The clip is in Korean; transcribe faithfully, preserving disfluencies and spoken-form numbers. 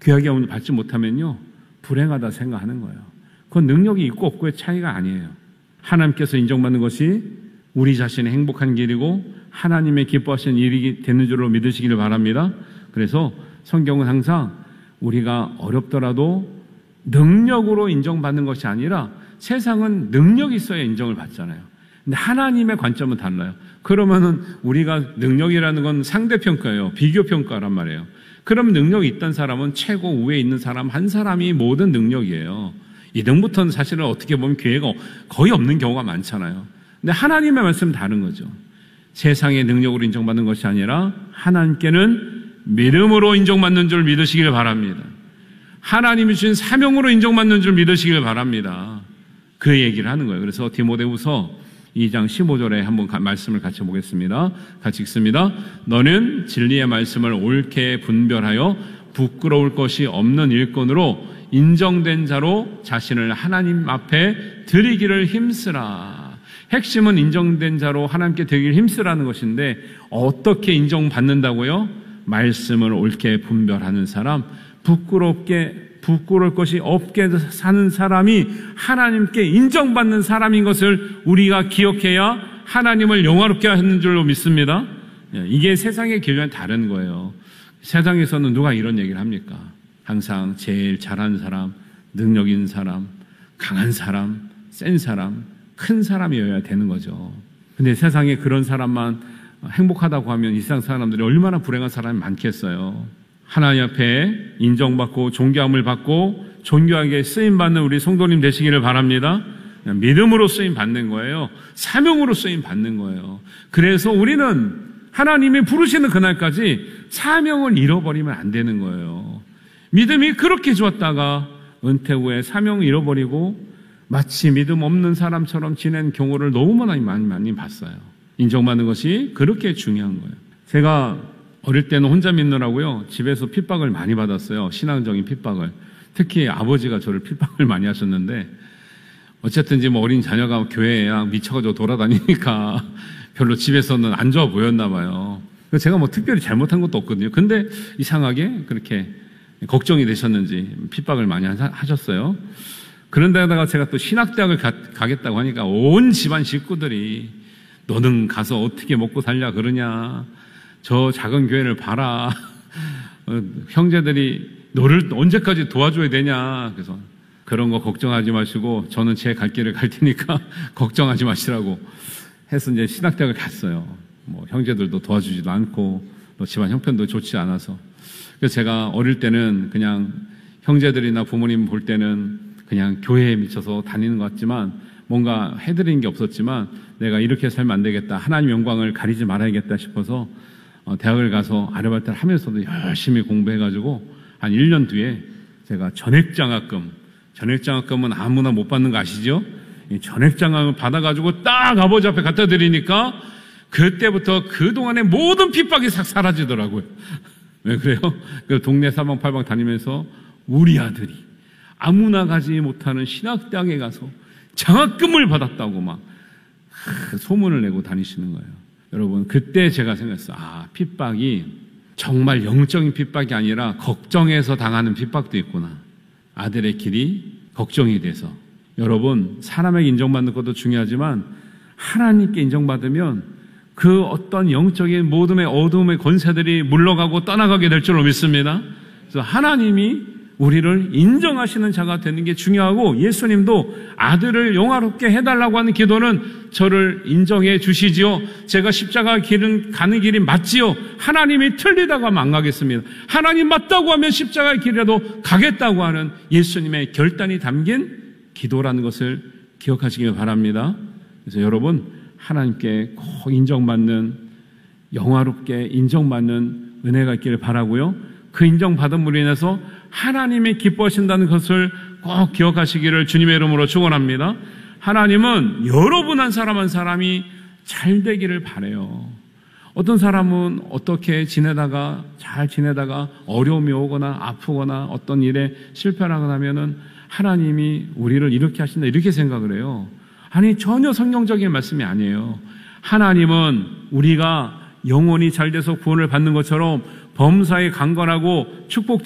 귀하게 받지 못하면요, 불행하다 생각하는 거예요. 그건 능력이 있고 없고의 차이가 아니에요. 하나님께서 인정받는 것이 우리 자신의 행복한 길이고 하나님의 기뻐하시는 일이 되는 줄로 믿으시기를 바랍니다. 그래서 성경은 항상 우리가 어렵더라도 능력으로 인정받는 것이 아니라, 세상은 능력이 있어야 인정을 받잖아요. 근데 하나님의 관점은 달라요. 그러면은 우리가 능력이라는 건 상대평가예요. 비교평가란 말이에요. 그럼 능력이 있던 사람은 최고 위에 있는 사람 한 사람이 모든 능력이에요. 이등부터는 사실은 어떻게 보면 기회가 거의 없는 경우가 많잖아요. 근데 하나님의 말씀은 다른 거죠. 세상의 능력으로 인정받는 것이 아니라 하나님께는 믿음으로 인정받는 줄 믿으시길 바랍니다. 하나님이 주신 사명으로 인정받는 줄 믿으시길 바랍니다. 그 얘기를 하는 거예요. 그래서 디모데후서 이 장 십오 절에 한번 말씀을 같이 보겠습니다. 같이 읽습니다. 너는 진리의 말씀을 옳게 분별하여 부끄러울 것이 없는 일꾼으로 인정된 자로 자신을 하나님 앞에 드리기를 힘쓰라. 핵심은 인정된 자로 하나님께 드리기를 힘쓰라는 것인데, 어떻게 인정받는다고요? 말씀을 옳게 분별하는 사람, 부끄럽게 부끄러울 것이 없게 사는 사람이 하나님께 인정받는 사람인 것을 우리가 기억해야 하나님을 영화롭게 하는 줄로 믿습니다. 이게 세상의 기준과는 다른 거예요. 세상에서는 누가 이런 얘기를 합니까? 항상 제일 잘하는 사람, 능력 있는 사람, 강한 사람, 센 사람, 큰 사람이어야 되는 거죠. 근데 세상에 그런 사람만 행복하다고 하면 이 세상 사람들이 얼마나 불행한 사람이 많겠어요. 하나님 앞에 인정받고 존경함을 받고 존귀하게 쓰임받는 우리 성도님 되시기를 바랍니다. 믿음으로 쓰임받는 거예요. 사명으로 쓰임받는 거예요. 그래서 우리는 하나님이 부르시는 그날까지 사명을 잃어버리면 안 되는 거예요. 믿음이 그렇게 좋았다가 은퇴 후에 사명을 잃어버리고 마치 믿음 없는 사람처럼 지낸 경우를 너무 많이 많이 많이 봤어요. 인정받는 것이 그렇게 중요한 거예요. 제가 어릴 때는 혼자 믿느라고요, 집에서 핍박을 많이 받았어요. 신앙적인 핍박을. 특히 아버지가 저를 핍박을 많이 하셨는데, 어쨌든 지금 어린 자녀가 교회에 미쳐가지고 돌아다니니까 별로 집에서는 안 좋아 보였나 봐요. 제가 뭐 특별히 잘못한 것도 없거든요. 근데 이상하게 그렇게 걱정이 되셨는지 핍박을 많이 하셨어요. 그런데다가 제가 또 신학대학을 가, 가겠다고 하니까 온 집안 식구들이 너는 가서 어떻게 먹고 살냐 그러냐, 저 작은 교회를 봐라, 어, 형제들이 너를 언제까지 도와줘야 되냐. 그래서 그런 거 걱정하지 마시고 저는 제 갈 길을 갈 테니까 걱정하지 마시라고 해서 이제 신학대학을 갔어요. 뭐 형제들도 도와주지도 않고 또 집안 형편도 좋지 않아서. 그래서 제가 어릴 때는 그냥 형제들이나 부모님 볼 때는 그냥 교회에 미쳐서 다니는 것 같지만 뭔가 해드리는 게 없었지만 내가 이렇게 살면 안 되겠다, 하나님 영광을 가리지 말아야겠다 싶어서 어, 대학을 가서 아르바이트를 하면서도 열심히 공부해가지고 한 일 년 뒤에 제가 전액장학금, 전액장학금은 아무나 못 받는 거 아시죠? 이 전액장학금을 받아가지고 딱 아버지 앞에 갖다 드리니까 그때부터 그동안의 모든 핍박이 싹 사라지더라고요. 왜 그래요? 그 동네 사방팔방 다니면서 우리 아들이 아무나 가지 못하는 신학대학에 가서 장학금을 받았다고 막 소문을 내고 다니시는 거예요. 여러분, 그때 제가 생각했어요. 아, 핍박이 정말 영적인 핍박이 아니라 걱정해서 당하는 핍박도 있구나. 아들의 길이 걱정이 돼서. 여러분, 사람에게 인정받는 것도 중요하지만 하나님께 인정받으면 그 어떤 영적인 모둠의 어둠의 권세들이 물러가고 떠나가게 될 줄로 믿습니다. 그래서 하나님이 우리를 인정하시는 자가 되는 게 중요하고, 예수님도 아들을 영화롭게 해달라고 하는 기도는 저를 인정해 주시지요. 제가 십자가 길은 가는 길이 맞지요. 하나님이 틀리다고 하면 안 가겠습니다. 하나님 맞다고 하면 십자가의 길이라도 가겠다고 하는 예수님의 결단이 담긴 기도라는 것을 기억하시길 바랍니다. 그래서 여러분, 하나님께 꼭 인정받는, 영화롭게 인정받는 은혜가 있기를 바라고요. 그 인정받음으로 인해서 하나님이 기뻐하신다는 것을 꼭 기억하시기를 주님의 이름으로 축원합니다. 하나님은 여러분 한 사람 한 사람이 잘 되기를 바라요. 어떤 사람은 어떻게 지내다가 잘 지내다가 어려움이 오거나 아프거나 어떤 일에 실패를 하거나 하면은 하나님이 우리를 이렇게 하신다 이렇게 생각을 해요. 아니, 전혀 성경적인 말씀이 아니에요. 하나님은 우리가 영혼이 잘 돼서 구원을 받는 것처럼 범사에 강건하고 축복